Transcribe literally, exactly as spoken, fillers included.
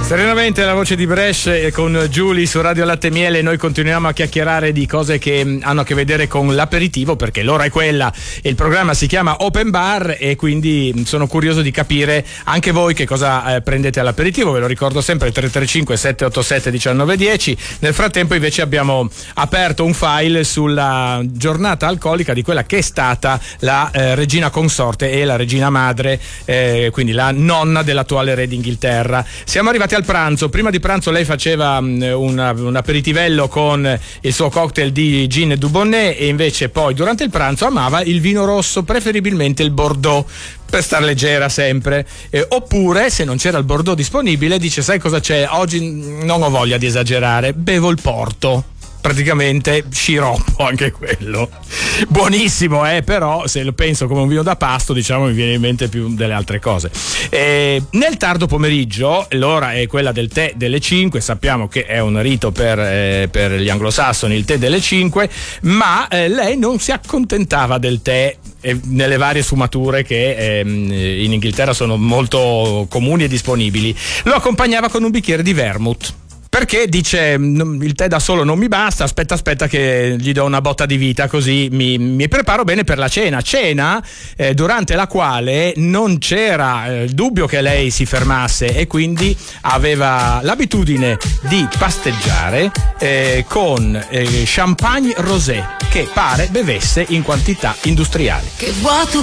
Serenamente la voce di Brescia con Giulia su Radio Latte e Miele. Noi continuiamo a chiacchierare di cose che hanno a che vedere con l'aperitivo, perché l'ora è quella e il programma si chiama Open Bar, e quindi sono curioso di capire anche voi che cosa eh, prendete all'aperitivo. Ve lo ricordo sempre, tre tre cinque sette otto sette uno nove uno zero. Nel frattempo invece abbiamo aperto un file sulla giornata alcolica di quella che è stata la eh, regina consorte e la regina madre, eh, quindi la nonna dell'attuale re d'Inghilterra. Siamo arrivati al pranzo. Prima di pranzo lei faceva um, una, un aperitivello con il suo cocktail di gin e dubonnet, e invece poi durante il pranzo amava il vino rosso, preferibilmente il Bordeaux, per star leggera sempre, eh, oppure se non c'era il Bordeaux disponibile dice: sai cosa c'è? Oggi non ho voglia di esagerare, bevo il Porto. Praticamente sciroppo, anche quello buonissimo, eh, però se lo penso come un vino da pasto, diciamo, mi viene in mente più delle altre cose. Eh, nel tardo pomeriggio, l'ora è quella del tè delle cinque. Sappiamo che è un rito per, eh, per gli anglosassoni il tè delle cinque, ma eh, lei non si accontentava del tè eh, nelle varie sfumature che ehm, in Inghilterra sono molto comuni e disponibili. Lo accompagnava con un bicchiere di vermouth, perché dice: il tè da solo non mi basta, aspetta aspetta che gli do una botta di vita, così mi, mi preparo bene per la cena cena eh, durante la quale non c'era eh, dubbio che lei si fermasse, e quindi aveva l'abitudine di pasteggiare eh, con eh, champagne rosé, che pare bevesse in quantità industriali. Che vuoto